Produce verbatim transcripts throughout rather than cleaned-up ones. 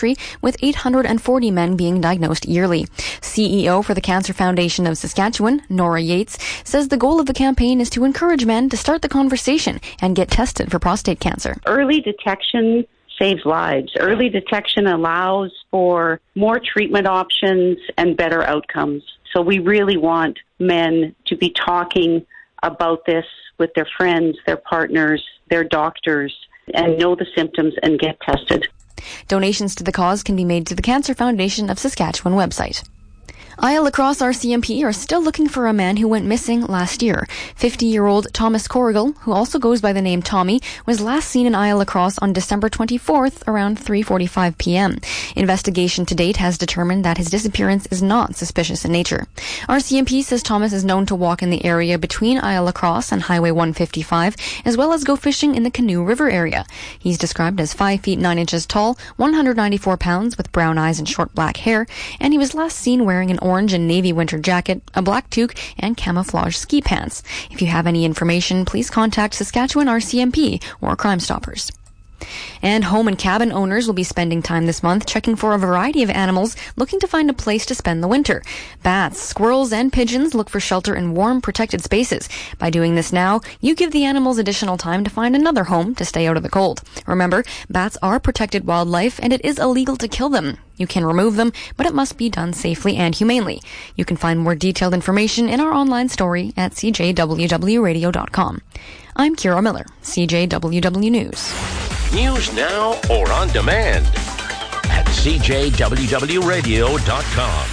country, with eight hundred forty men being diagnosed yearly. C E O for the Cancer Foundation of Saskatchewan, Nora Yates, says the goal of the campaign is to encourage men to start the conversation and get tested for prostate cancer. Early detection saves lives. Early detection allows for more treatment options and better outcomes. So we really want men to be talking about this with their friends, their partners, their doctors, and know the symptoms and get tested. Donations to the cause can be made to the Cancer Foundation of Saskatchewan website. Isle Lacrosse R C M P are still looking for a man who went missing last year. fifty-year-old Thomas Corrigal, who also goes by the name Tommy, was last seen in Isle Lacrosse on December twenty-fourth around three forty-five p.m. Investigation to date has determined that his disappearance is not suspicious in nature. R C M P says Thomas is known to walk in the area between Isle Lacrosse and Highway one fifty-five, as well as go fishing in the Canoe River area. He's described as five feet nine inches tall, one hundred ninety-four pounds, with brown eyes and short black hair, and he was last seen wearing an orange and navy winter jacket, a black toque, and camouflage ski pants. If you have any information, please contact Saskatchewan R C M P or Crime Stoppers. And home and cabin owners will be spending time this month checking for a variety of animals looking to find a place to spend the winter. Bats, squirrels, and pigeons look for shelter in warm, protected spaces. By doing this now, you give the animals additional time to find another home to stay out of the cold. Remember, bats are protected wildlife and it is illegal to kill them. You can remove them, but it must be done safely and humanely. You can find more detailed information in our online story at c j w w radio dot com. I'm Kira Miller, C J W W News. News now or on demand at c j w w radio dot com.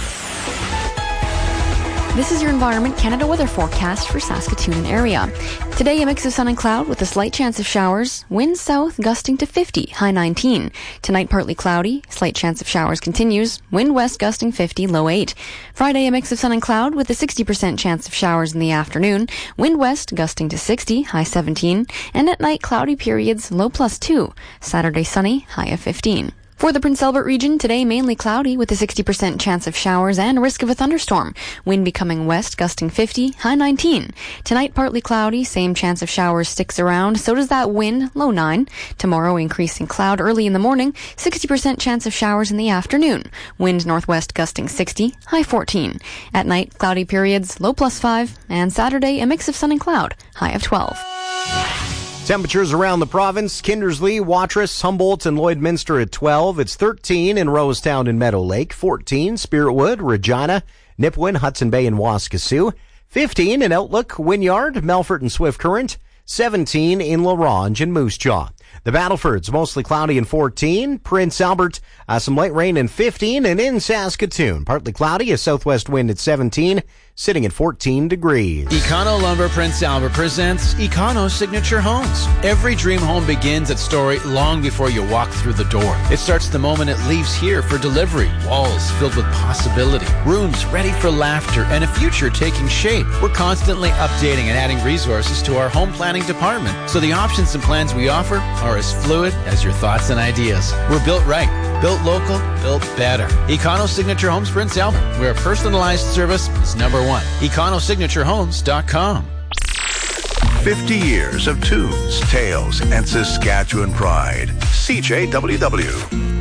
This is your Environment Canada weather forecast for Saskatoon and area. Today, a mix of sun and cloud with a slight chance of showers. Wind south gusting to fifty, high nineteen. Tonight, partly cloudy. Slight chance of showers continues. Wind west gusting fifty, low eight. Friday, a mix of sun and cloud with a sixty percent chance of showers in the afternoon. Wind west gusting to sixty, high seventeen. And at night, cloudy periods, low plus two. Saturday, sunny, high of fifteen. For the Prince Albert region, today mainly cloudy with a sixty percent chance of showers and risk of a thunderstorm. Wind becoming west, gusting fifty, high nineteen. Tonight, partly cloudy, same chance of showers sticks around, so does that wind, low nine. Tomorrow, increasing cloud early in the morning, sixty percent chance of showers in the afternoon. Wind northwest gusting sixty, high fourteen. At night, cloudy periods, low plus five. And Saturday, a mix of sun and cloud, high of twelve. Temperatures around the province: Kindersley, Watrous, Humboldt, and Lloydminster at twelve. It's thirteen in Rosetown and Meadow Lake, fourteen Spiritwood, Regina, Nipawin, Hudson Bay, and Waskesiu, fifteen in Outlook, Wynyard, Melfort, and Swift Current, seventeen in La Ronge and Moose Jaw. The Battlefords, mostly cloudy and fourteen. Prince Albert, uh, some light rain and fifteen. And in Saskatoon, partly cloudy, a southwest wind at seventeen, sitting at fourteen degrees. Econo Lumber Prince Albert presents Econo Signature Homes. Every dream home begins at Story long before you walk through the door. It starts the moment it leaves here for delivery. Walls filled with possibility. Rooms ready for laughter and a future taking shape. We're constantly updating and adding resources to our home planning department, so the options and plans we offer are as fluid as your thoughts and ideas. We're built right, built local, built better. Econo Signature Homes Prince Albert, where personalized service is number one. econo signature homes dot com. fifty years of tunes, tales, and Saskatchewan pride. C J W W.